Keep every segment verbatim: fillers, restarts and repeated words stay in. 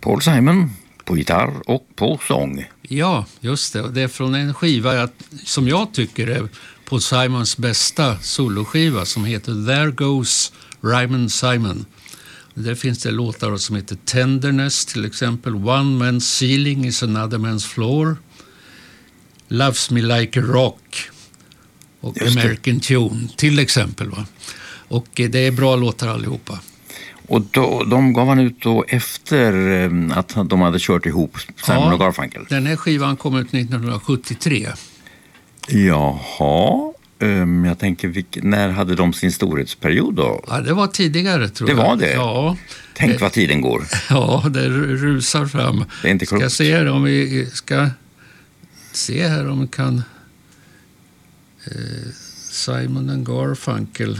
Paul Simon på gitarr och på sång. Ja, just det. Det är från en skiva som jag tycker är Paul Simons bästa soloskiva som heter There Goes Ryman Simon. Där finns det låtar som heter Tenderness till exempel, One Man's Ceiling is Another Man's Floor, Loves Me Like a Rock och American Tune till exempel. Va? Och det är bra låtar allihopa. Och då, de gav han ut då efter att de hade kört ihop Simon ja, och Garfunkel? Den här skivan kom ut nittonhundrasjuttiotre. Jaha, um, jag tänker, vilk, när hade de sin storhetsperiod då? Ja, det var tidigare tror det jag. Det var det? Ja. Tänk vad tiden går. Ja, det rusar fram. Det är inte klokt. Ska se här om vi ska se här om vi kan eh, Simon and Garfunkel.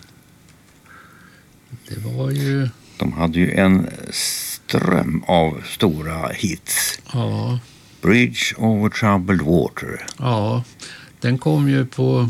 Det var ju... De hade ju en ström av stora hits. Ja. Bridge over troubled water. Ja, den kom ju på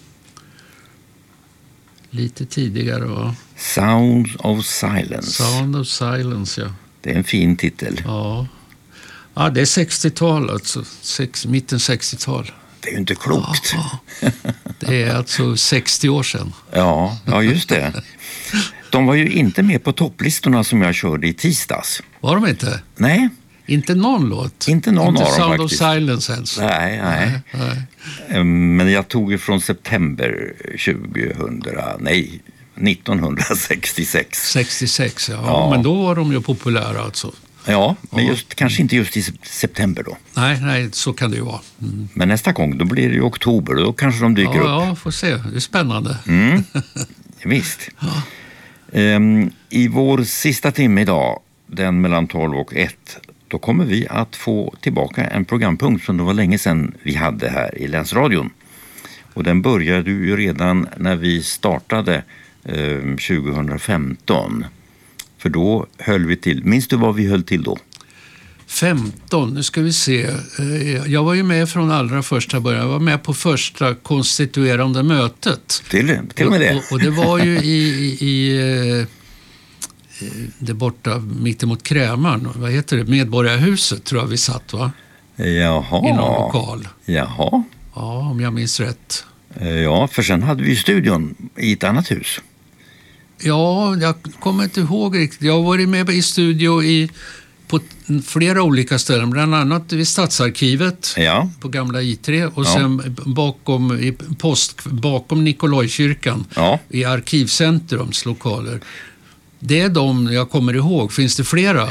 lite tidigare, va? Sound of Silence. Sound of Silence, ja. Det är en fin titel. Ja, ja det är sextiotal, alltså sex, mitten sextiotal. Det är ju inte klokt. Ja, ja. Det är alltså sextio år sedan. Ja, ja, just det. De var ju inte med på topplistorna som jag körde i tisdags. Var de inte? Nej. Inte någon låt? Inte någon inte av dem Sound faktiskt. Sound of Silence ens? Nej, nej, nej, nej. Men jag tog ju från september tjugohundra, nej, nittonhundrasextiosex. sextiosex, ja. Ja. Men då var de ju populära alltså. Ja, men just, kanske inte just i september då. Nej, nej, så kan det ju vara. Mm. Men nästa gång, då blir det i oktober. Då kanske de dyker ja, upp. Ja, får se. Det är spännande. Mm. Visst. Ja. Um, I vår sista timme idag, den mellan tolv och ett, då kommer vi att få tillbaka en programpunkt som det var länge sedan vi hade här i Länsradion. Och den började ju redan när vi startade um, tjugohundrafemton. För då höll vi till, minns du vad vi höll till då? femton, nu ska vi se. Jag var ju med från allra första början. Jag var med på första konstituerande mötet. Till, till och med det. Och, och det var ju i, i, i det borta mittemot Krämaren. Vad heter det? Medborgarhuset tror jag vi satt, va? Jaha. I någon lokal. Jaha. Ja, om jag minns rätt. Ja, för sen hade vi studion i ett annat hus. Ja, jag kommer inte ihåg riktigt. Jag har varit med i studio i, på flera olika ställen. Bland annat vid Stadsarkivet, ja. På gamla I tre. Och ja. sen bakom, i post, bakom Nikolajkyrkan, ja. I Arkivcentrums lokaler. Det är de jag kommer ihåg. Finns det flera?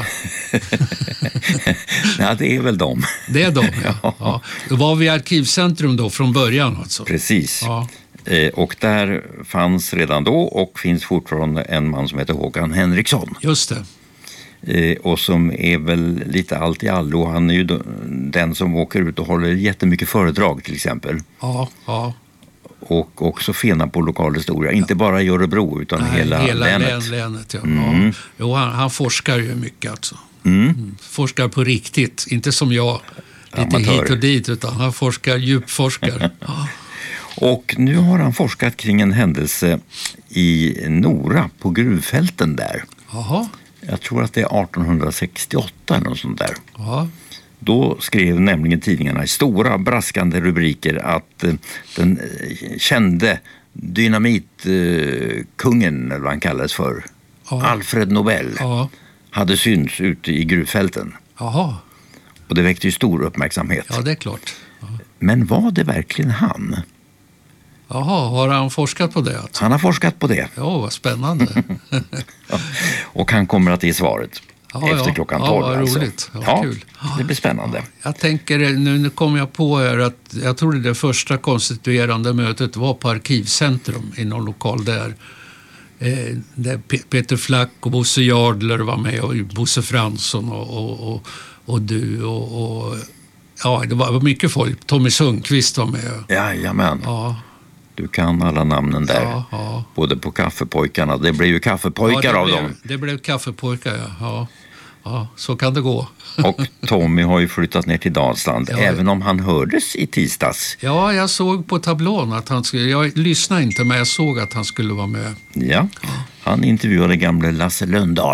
Ja, det är väl de. Det är de, ja. ja. ja. Det var vid Arkivcentrum då från början alltså. Precis. Ja. Eh, och där fanns redan då och finns fortfarande en man som heter Håkan Henriksson. Just det. Eh, och som är väl lite allt i allo. Han är ju då, den som åker ut och håller jättemycket föredrag till exempel. Ja, ja. Och också fena på lokalhistoria. Inte bara i Örebro utan Nej, hela, hela länet. Län, länet ja. Mm. Ja. Jo, han, han forskar ju mycket alltså. Mm. Mm. Forskar på riktigt. Inte som jag, lite Amatör. hit och dit, utan han forskar, djupforskar. Ja. Och nu har han forskat kring en händelse i Nora på gruvfälten där. Jaha. Jag tror att det är arton sextioåtta eller något sånt där. Ja. Då skrev nämligen tidningarna i stora braskande rubriker att eh, den eh, kände dynamitkungen, eller vad han kallades för, Ja. Alfred Nobel, Ja. hade synts ute i gruvfälten. Jaha. Och det väckte ju stor uppmärksamhet. Ja, det är klart. Ja. Men var det verkligen han? Jaha, har han forskat på det? Alltså? Han har forskat på det. Ja, vad spännande. Ja. Och han kommer att ge svaret. Ja, Efter ja. klockan Ja, tolv. vad alltså. roligt. Ja, Ja, kul. det blir spännande. Jag tänker, nu, nu kom jag på här att jag tror det första konstituerande mötet var på Arkivcentrum i någon lokal där. Eh, där P- Peter Flack och Bosse Jardler var med och Bosse Fransson och, och, och, och du och, och ja, det var mycket folk. Tommy Sundqvist var med. Jajamän. Ja. Du kan alla namnen där. Ja, ja. Både på kaffepojkarna. Det blev ju kaffepojkar Ja, det av blev, dem. Det blev kaffepojkar, ja. ja. Ja, så kan det gå. Och Tommy har ju flyttat ner till Dalsland. Ja. Även om han hördes i tisdags. Ja, jag såg på tablån att han skulle... Jag lyssnade inte, men jag såg att han skulle vara med. Ja, han intervjuade gamle Lasse Lundahl.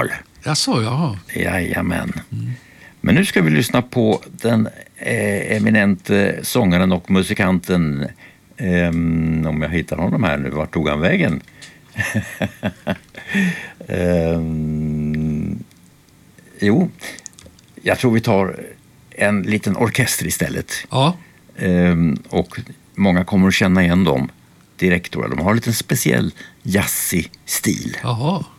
Jaså, jaha. Jajamän. Mm. Men nu ska vi lyssna på den eh, eminente sångaren och musikanten, eh, om jag hittar honom här nu, vart tog han vägen? eh, jo, jag tror vi tar en liten orkester istället. Ja. Eh, och många kommer att känna igen dem direkt. De har en liten speciell jazzig stil. Jaha.